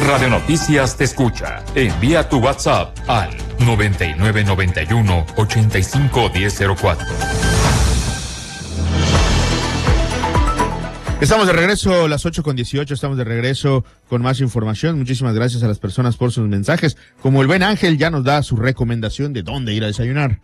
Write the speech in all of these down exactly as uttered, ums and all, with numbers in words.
Radio Noticias te escucha. Envía tu WhatsApp al noventa y nueve noventa y uno ochenta y cinco diez cero cuatro. Estamos de regreso a las ocho con dieciocho, estamos de regreso con más información. Muchísimas gracias a las personas por sus mensajes. Como el buen Ángel ya nos da su recomendación de dónde ir a desayunar.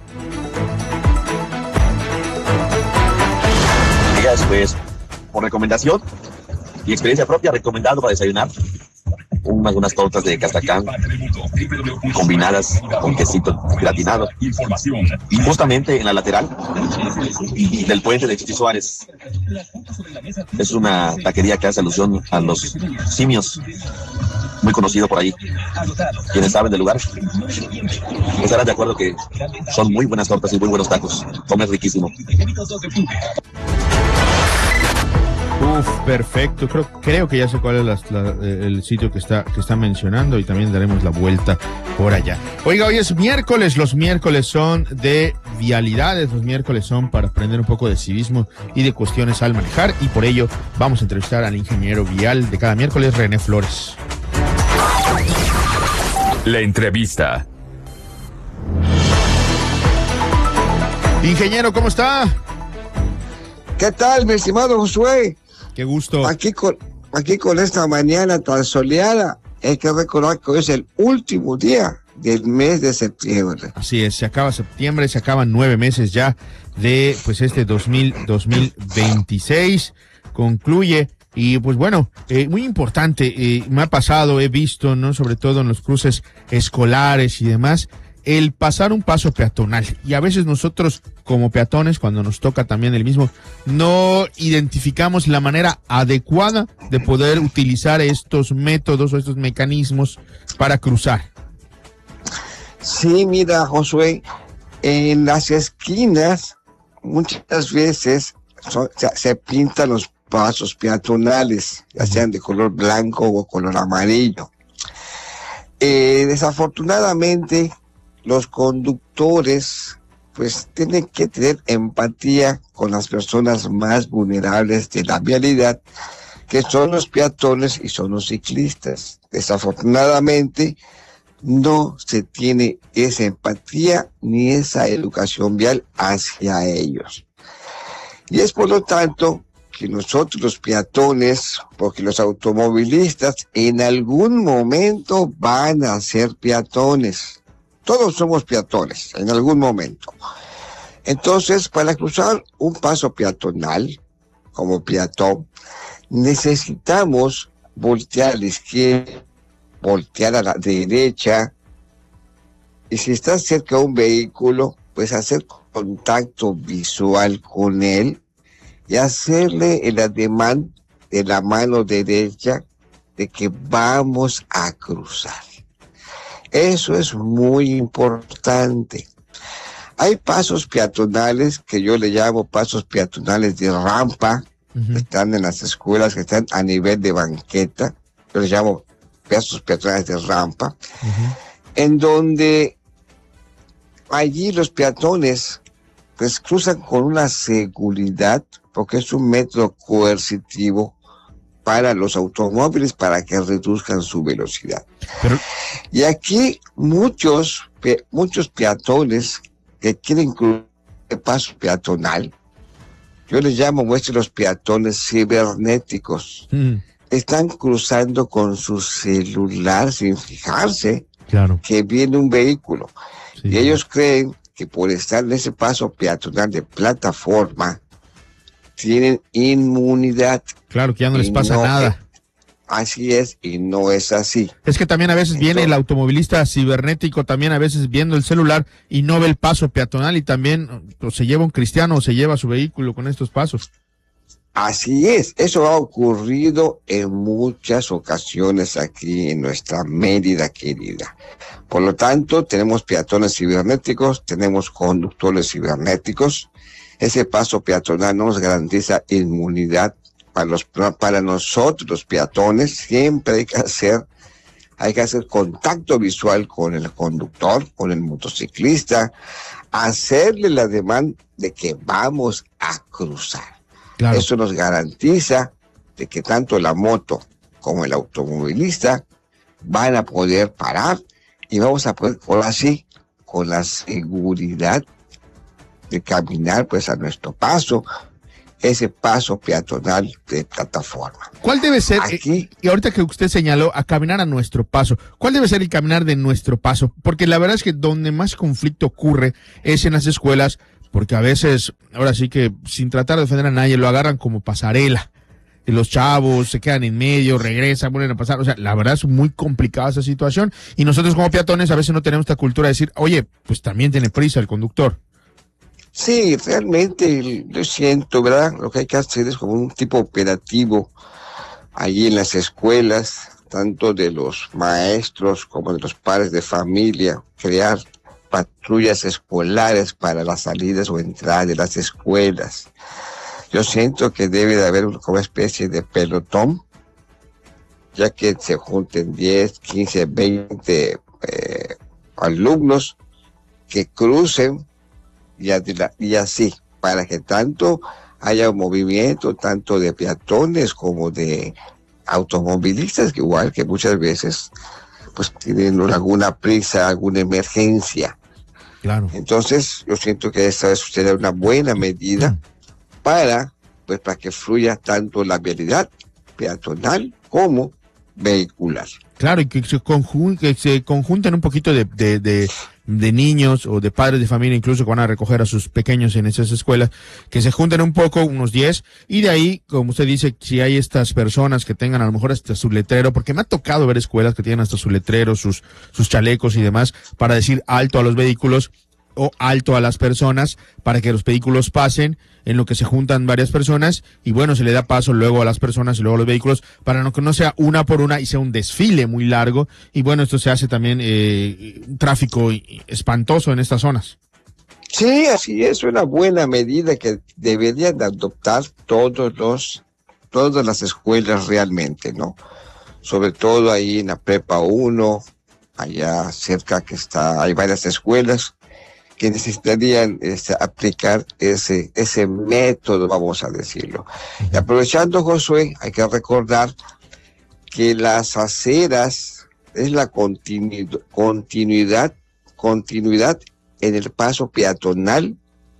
Pues, por recomendación y experiencia propia, recomendado para desayunar unas, unas tortas de Castacán combinadas con quesito gratinado. Y justamente en la lateral del puente de Chichi Suárez es una taquería que hace alusión a los simios, muy conocido por ahí. Quienes saben del lugar estarán de acuerdo que son muy buenas tortas y muy buenos tacos. Comer riquísimo. Uf, perfecto. Creo, creo que ya sé cuál es la, la, el sitio que está, que está mencionando y también daremos la vuelta por allá. Oiga, hoy es miércoles. Los miércoles son de vialidades. Los miércoles son para aprender un poco de civismo y de cuestiones al manejar. Y por ello vamos a entrevistar al ingeniero vial de cada miércoles, René Flores. La entrevista. Ingeniero, ¿cómo está? ¿Qué tal, mi estimado Josué? Qué gusto. Aquí con, aquí con esta mañana tan soleada, hay que recordar que hoy es el último día del mes de septiembre. Así es, se acaba septiembre, se acaban nueve meses ya de pues este dos mil veintiséis, concluye. Y pues bueno, eh, muy importante, eh, me ha pasado, he visto, ¿no? Sobre todo en los cruces escolares y demás, el pasar un paso peatonal. Y a veces nosotros como peatones, cuando nos toca también el mismo, no identificamos la manera adecuada de poder utilizar estos métodos o estos mecanismos para cruzar. Sí, mira, Josué, en las esquinas muchas veces son, se, se pintan los pasos peatonales, ya sean de color blanco o color amarillo. Eh, desafortunadamente, los conductores pues tienen que tener empatía con las personas más vulnerables de la vialidad, que son los peatones y son los ciclistas. Desafortunadamente no se tiene esa empatía ni esa educación vial hacia ellos. Y es por lo tanto que nosotros los peatones, porque los automovilistas en algún momento van a ser peatones. Todos somos peatones en algún momento. Entonces, para cruzar un paso peatonal, como peatón, necesitamos voltear a la izquierda, voltear a la derecha, y si estás cerca de un vehículo, pues hacer contacto visual con él y hacerle el ademán de la mano derecha de que vamos a cruzar. Eso es muy importante. Hay pasos peatonales que yo le llamo pasos peatonales de rampa, uh-huh. que están en las escuelas, que están a nivel de banqueta. Yo les llamo pasos peatonales de rampa, uh-huh. en donde allí los peatones pues cruzan con una seguridad, porque es un método coercitivo para los automóviles para que reduzcan su velocidad. Pero... Y aquí muchos, pe muchos peatones que quieren cruzar el paso peatonal, yo les llamo muestro los peatones cibernéticos, mm. están cruzando con su celular sin fijarse claro. que viene un vehículo. Sí. Y ellos creen que por estar en ese paso peatonal de plataforma, tienen inmunidad. Claro, que ya no les pasa no, nada. Así es, y no es así. Es que también a veces Entonces, viene el automovilista cibernético, también a veces viendo el celular y no ve el paso peatonal y también o se lleva un cristiano o se lleva su vehículo con estos pasos. Así es, eso ha ocurrido en muchas ocasiones aquí en nuestra Mérida querida. Por lo tanto, tenemos peatones cibernéticos, tenemos conductores cibernéticos. Ese paso peatonal nos garantiza inmunidad para los para nosotros los peatones. Siempre hay que hacer hay que hacer contacto visual con el conductor, con el motociclista, hacerle la demanda de que vamos a cruzar. Claro. Eso nos garantiza de que tanto la moto como el automovilista van a poder parar y vamos a poder, por así, con la seguridad de caminar pues a nuestro paso, ese paso peatonal de plataforma. ¿Cuál debe ser, aquí, eh, y ahorita que usted señaló, a caminar a nuestro paso, cuál debe ser el caminar de nuestro paso? Porque la verdad es que donde más conflicto ocurre es en las escuelas, porque a veces, ahora sí que sin tratar de defender a nadie, lo agarran como pasarela. Y los chavos se quedan en medio, regresan, vuelven a pasar. O sea, la verdad es muy complicada esa situación. Y nosotros como peatones a veces no tenemos esta cultura de decir, oye, pues también tiene prisa el conductor. Sí, realmente yo siento, ¿verdad? Lo que hay que hacer es como un tipo operativo allí en las escuelas, tanto de los maestros como de los padres de familia, crear patrullas escolares para las salidas o entradas de las escuelas. Yo siento que debe de haber una, como especie de pelotón, ya que se junten diez, quince, veinte eh, alumnos que crucen y, y así, para que tanto haya un movimiento, tanto de peatones como de automovilistas, que igual que muchas veces pues tienen alguna prisa, alguna emergencia. Claro. Entonces, yo siento que esta sería una buena medida para, pues, para que fluya tanto la vialidad peatonal como vehicular. Claro, y que se, conjun que se conjunten un poquito de, de, de, de niños o de padres de familia, incluso que van a recoger a sus pequeños en esas escuelas, que se junten un poco, unos diez, y de ahí, como usted dice, si hay estas personas que tengan a lo mejor hasta su letrero, porque me ha tocado ver escuelas que tienen hasta su letrero, sus, sus chalecos y demás, para decir alto a los vehículos o alto a las personas, para que los vehículos pasen, en lo que se juntan varias personas, y bueno, se le da paso luego a las personas y luego a los vehículos, para no que no sea una por una y sea un desfile muy largo, y bueno, esto se hace también eh, un tráfico espantoso en estas zonas. Sí, así es, una buena medida que deberían adoptar todos los, todas las escuelas realmente, ¿no? Sobre todo ahí en la prepa uno, allá cerca que está, hay varias escuelas que necesitarían este, aplicar ese, ese método, vamos a decirlo. Y aprovechando, Josué, hay que recordar que las aceras es la continu continuidad, continuidad en el paso peatonal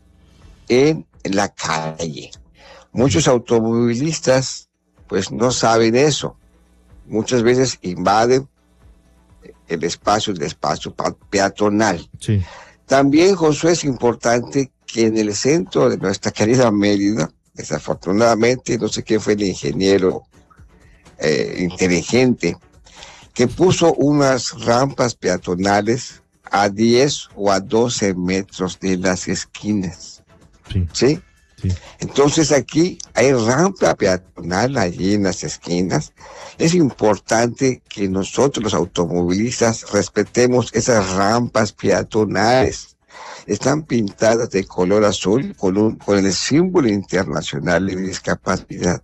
en, en la calle. Muchos automovilistas pues no saben eso. Muchas veces invaden el espacio, el espacio peatonal. Sí. También, Josué, es importante que en el centro de nuestra querida Mérida, desafortunadamente, no sé quién fue el ingeniero eh, inteligente, que puso unas rampas peatonales a diez o a doce metros de las esquinas. Sí. ¿Sí? Sí. Entonces aquí hay rampa peatonal allí en las esquinas. Es importante que nosotros los automovilistas respetemos esas rampas peatonales. Están pintadas de color azul con, un, con el símbolo internacional de discapacidad.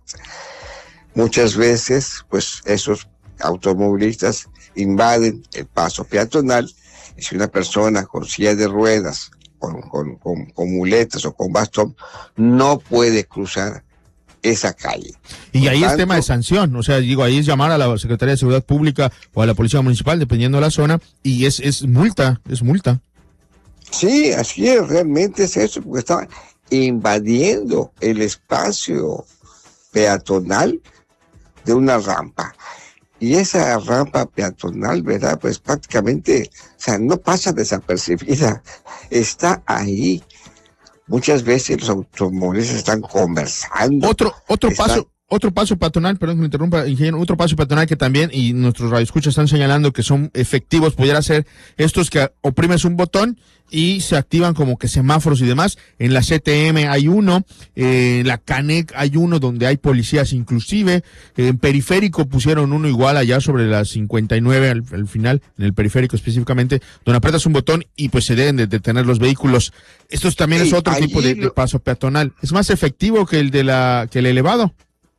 Muchas veces, pues esos automovilistas invaden el paso peatonal, y si una persona con silla de ruedas, Con, con, con, con muletas o con bastón, no puede cruzar esa calle. Y Por ahí tanto, es tema de sanción, o sea, digo, ahí es llamar a la Secretaría de Seguridad Pública o a la Policía Municipal, dependiendo de la zona, y es, es multa, es multa. Sí, así es, realmente es eso, porque estaba invadiendo el espacio peatonal de una rampa. Y esa rampa peatonal, ¿verdad? Pues prácticamente, o sea, no pasa desapercibida, está ahí. Muchas veces los automovilistas están conversando. Otro, otro están... paso, otro paso peatonal, perdón que me interrumpa, ingeniero, otro paso peatonal que también, y nuestros radioescuchas están señalando que son efectivos, pudiera ser estos que oprimes un botón y se activan como que semáforos y demás. En la C T M hay uno, eh, en la Canec hay uno donde hay policías inclusive, eh, en Periférico pusieron uno igual allá sobre las cincuenta y nueve al, al final, en el Periférico específicamente, donde aprietas un botón y pues se deben de detener los vehículos. Esto también sí, es otro tipo de, de paso peatonal. ¿Es más efectivo que el de la que el elevado?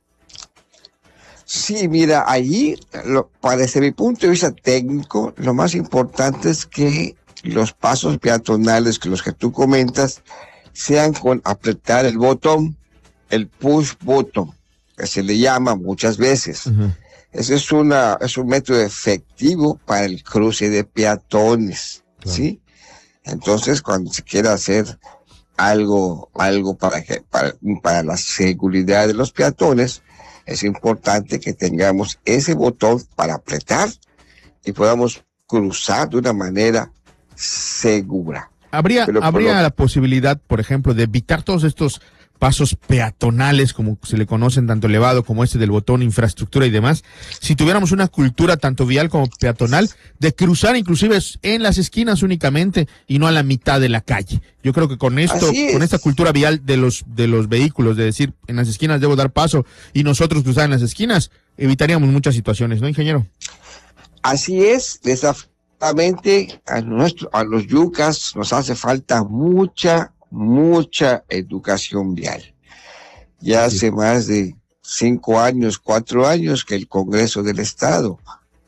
Sí, mira, allí, lo, desde mi punto de vista técnico, lo más importante es que los pasos peatonales, que los que tú comentas, sean con apretar el botón, el push button, que se le llama muchas veces. Uh-huh. Ese es, una, es un método efectivo para el cruce de peatones, claro. ¿Sí? Entonces, cuando se quiera hacer algo, algo para, que, para, para la seguridad de los peatones, es importante que tengamos ese botón para apretar y podamos cruzar de una manera segura. ¿Habría, ¿habría lo... la posibilidad, por ejemplo, de evitar todos estos pasos peatonales, como se le conocen, tanto elevado como este del botón, infraestructura y demás, si tuviéramos una cultura tanto vial como peatonal, de cruzar inclusive en las esquinas únicamente y no a la mitad de la calle? Yo creo que con esto, con esta cultura vial de los de los vehículos, de decir, en las esquinas debo dar paso y nosotros cruzar en las esquinas, evitaríamos muchas situaciones, ¿no, ingeniero? Así es, desafortunadamente a, nuestro, a los yucas nos hace falta mucha mucha educación vial. Ya hace más de cinco años, cuatro años que el Congreso del Estado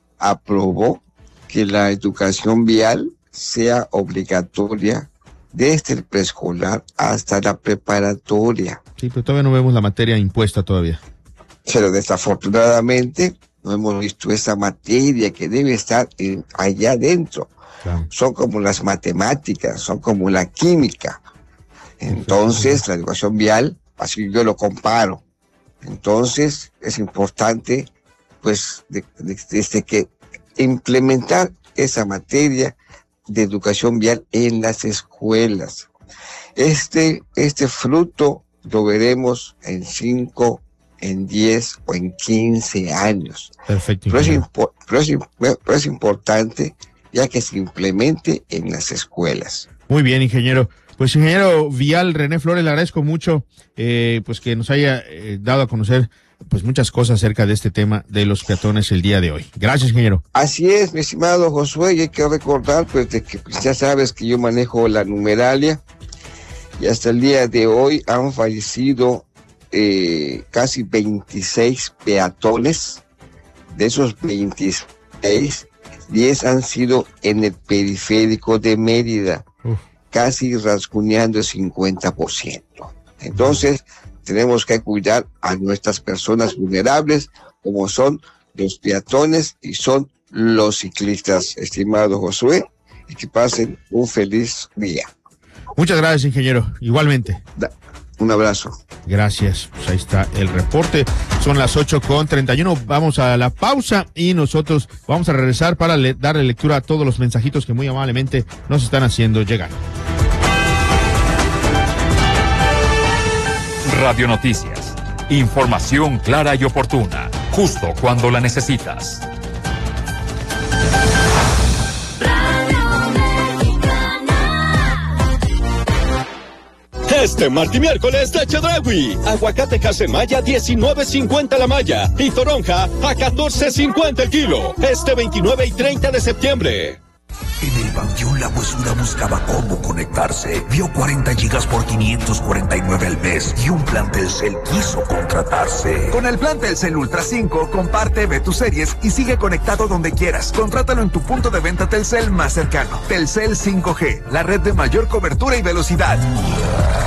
aprobó que la educación vial sea obligatoria desde el preescolar hasta la preparatoria. Sí, pero todavía no vemos la materia impuesta todavía. Pero desafortunadamente no hemos visto esa materia que debe estar en, allá adentro. Claro. Son como las matemáticas, son como la química. Entonces, la educación vial, así yo lo comparo. Entonces, es importante, pues, de, de, desde que implementar esa materia de educación vial en las escuelas. Este, este fruto lo veremos en cinco, en diez o en quince años. Perfecto. Pero es, impo pero, es, pero es importante ya que se implemente en las escuelas. Muy bien, ingeniero. Pues, ingeniero vial René Flores, le agradezco mucho eh, pues que nos haya eh, dado a conocer pues muchas cosas acerca de este tema de los peatones el día de hoy. Gracias, ingeniero. Así es, mi estimado Josué, y hay que recordar pues de que pues, ya sabes que yo manejo la numeralia y hasta el día de hoy han fallecido eh, casi veintiséis peatones. De esos veintiséis, diez han sido en el periférico de Mérida. Uf. Casi rasguñando el cincuenta por ciento. Entonces, tenemos que cuidar a nuestras personas vulnerables, como son los peatones y son los ciclistas, estimado Josué, y que pasen un feliz día. Muchas gracias, ingeniero. Igualmente. Da, un abrazo. Gracias. Pues ahí está el reporte. Son las ocho con treinta y uno. Vamos a la pausa y nosotros vamos a regresar para le darle lectura a todos los mensajitos que muy amablemente nos están haciendo llegar. Radio Noticias. Información clara y oportuna, justo cuando la necesitas. Este martes y miércoles de Chedraui. Aguacate Casemaya diecinueve cincuenta la malla y toronja a catorce cincuenta el kilo. Este veintinueve y treinta de septiembre. En el Panteón La Huesuda buscaba cómo conectarse. Vio cuarenta gigas por quinientos cuarenta y nueve al mes y un plan Telcel quiso contratarse. Con el plan Telcel Ultra cinco, comparte, ve tus series y sigue conectado donde quieras. Contrátalo en tu punto de venta Telcel más cercano. Telcel cinco G, la red de mayor cobertura y velocidad.